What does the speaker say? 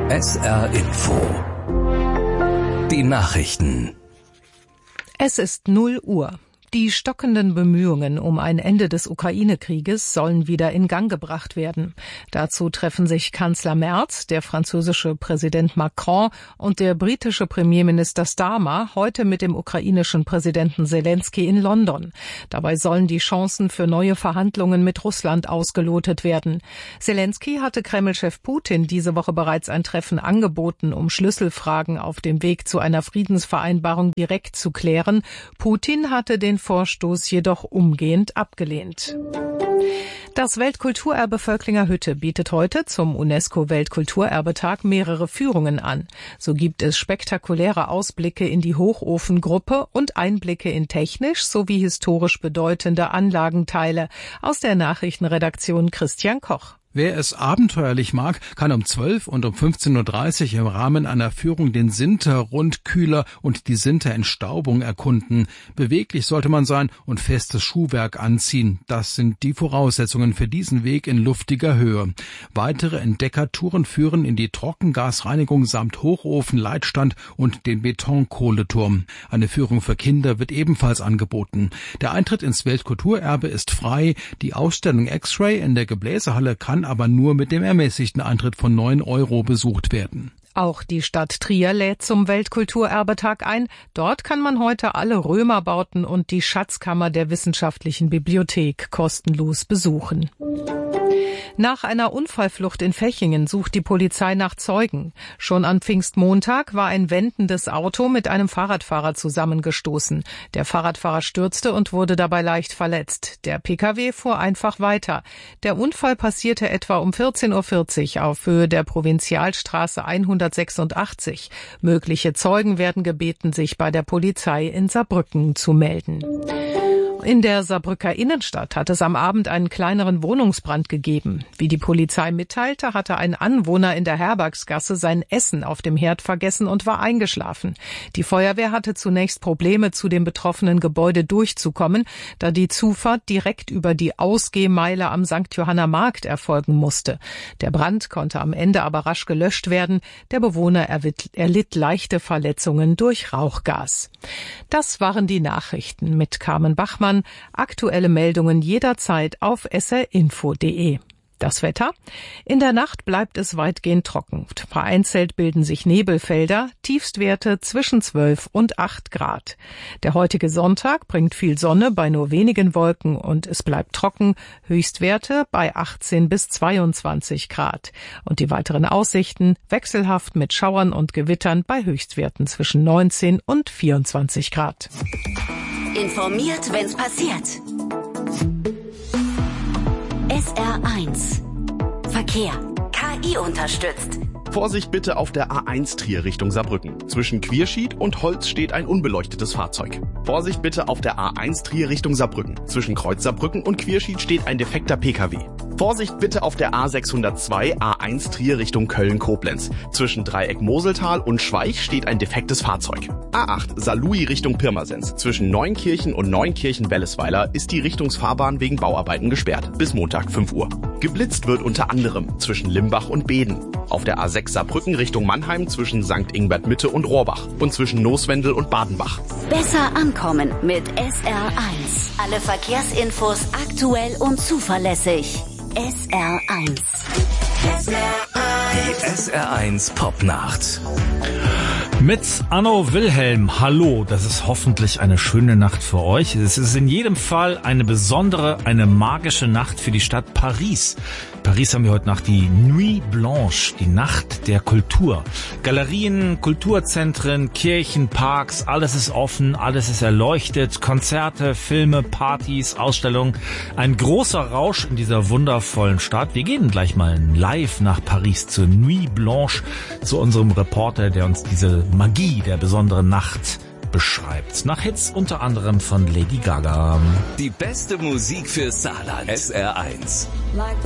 SR Info. Die Nachrichten. Es ist 0 Uhr. Die stockenden Bemühungen um ein Ende des Ukraine-Krieges sollen wieder in Gang gebracht werden. Dazu treffen sich Kanzler Merz, der französische Präsident Macron und der britische Premierminister Starmer heute mit dem ukrainischen Präsidenten Zelensky in London. Dabei sollen die Chancen für neue Verhandlungen mit Russland ausgelotet werden. Zelensky hatte Kreml-Chef Putin diese Woche bereits ein Treffen angeboten, um Schlüsselfragen auf dem Weg zu einer Friedensvereinbarung direkt zu klären. Putin hatte den Vorstoß jedoch umgehend abgelehnt. Das Weltkulturerbe Völklinger Hütte bietet heute zum UNESCO-Weltkulturerbetag mehrere Führungen an. So gibt es spektakuläre Ausblicke in die Hochofengruppe und Einblicke in technisch sowie historisch bedeutende Anlagenteile. Aus der Nachrichtenredaktion Christian Koch. Wer es abenteuerlich mag, kann um 12 und um 15.30 Uhr im Rahmen einer Führung den Sinter-Rundkühler und die Sinter-Entstaubung erkunden. Beweglich sollte man sein und festes Schuhwerk anziehen. Das sind die Voraussetzungen für diesen Weg in luftiger Höhe. Weitere Entdeckertouren führen in die Trockengasreinigung samt Hochofen, Leitstand und den Betonkohleturm. Eine Führung für Kinder wird ebenfalls angeboten. Der Eintritt ins Weltkulturerbe ist frei. Die Ausstellung X-Ray in der Gebläsehalle kann aber nur mit dem ermäßigten Eintritt von 9 € besucht werden. Auch die Stadt Trier lädt zum Weltkulturerbetag ein. Dort kann man heute alle Römerbauten und die Schatzkammer der Wissenschaftlichen Bibliothek kostenlos besuchen. Nach einer Unfallflucht in Fechingen sucht die Polizei nach Zeugen. Schon am Pfingstmontag war ein wendendes Auto mit einem Fahrradfahrer zusammengestoßen. Der Fahrradfahrer stürzte und wurde dabei leicht verletzt. Der Pkw fuhr einfach weiter. Der Unfall passierte etwa um 14.40 Uhr auf Höhe der Provinzialstraße 186. Mögliche Zeugen werden gebeten, sich bei der Polizei in Saarbrücken zu melden. In der Saarbrücker Innenstadt hat es am Abend einen kleineren Wohnungsbrand gegeben. Wie die Polizei mitteilte, hatte ein Anwohner in der Herbergsgasse sein Essen auf dem Herd vergessen und war eingeschlafen. Die Feuerwehr hatte zunächst Probleme, zu dem betroffenen Gebäude durchzukommen, da die Zufahrt direkt über die Ausgehmeile am St. Johanner Markt erfolgen musste. Der Brand konnte am Ende aber rasch gelöscht werden. Der Bewohner erlitt leichte Verletzungen durch Rauchgas. Das waren die Nachrichten mit Carmen Bachmann. Aktuelle Meldungen jederzeit auf srinfo.de. Das Wetter? In der Nacht bleibt es weitgehend trocken. Vereinzelt bilden sich Nebelfelder, Tiefstwerte zwischen 12 und 8 Grad. Der heutige Sonntag bringt viel Sonne bei nur wenigen Wolken und es bleibt trocken, Höchstwerte bei 18 bis 22 Grad. Und die weiteren Aussichten wechselhaft mit Schauern und Gewittern bei Höchstwerten zwischen 19 und 24 Grad. Informiert, wenn's passiert. SR1 Verkehr. KI unterstützt. Vorsicht bitte auf der A1 Trier Richtung Saarbrücken. Zwischen Quierschied und Holz steht ein unbeleuchtetes Fahrzeug. Vorsicht bitte auf der A1 Trier Richtung Saarbrücken. Zwischen Kreuz Saarbrücken und Quierschied steht ein defekter Pkw. Vorsicht bitte auf der A602 A1 Trier Richtung Köln-Koblenz. Zwischen Dreieck Moseltal und Schweich steht ein defektes Fahrzeug. A8 Saarlouis Richtung Pirmasens. Zwischen Neunkirchen und Neunkirchen-Wellesweiler ist die Richtungsfahrbahn wegen Bauarbeiten gesperrt. Bis Montag 5 Uhr. Geblitzt wird unter anderem zwischen Limbach und Beden. Auf der A6 Saarbrücken Richtung Mannheim zwischen St. Ingbert Mitte und Rohrbach. Und zwischen Nooswendel und Badenbach. Besser ankommen mit SR1. Alle Verkehrsinfos aktuell und zuverlässig. SR1. Die SR1 Popnacht. Mit Anno Wilhelm, hallo, das ist hoffentlich eine schöne Nacht für euch. Es ist in jedem Fall eine besondere, eine magische Nacht für die Stadt Paris. Paris haben wir heute Nacht die Nuit Blanche, die Nacht der Kultur. Galerien, Kulturzentren, Kirchen, Parks, alles ist offen, alles ist erleuchtet. Konzerte, Filme, Partys, Ausstellungen. Ein großer Rausch in dieser wundervollen Stadt. Wir gehen gleich mal live nach Paris zur Nuit Blanche, zu unserem Reporter, der uns diese Magie der besonderen Nacht beschreibt. Nach Hits unter anderem von Lady Gaga. Die beste Musik für Saarland. SR1.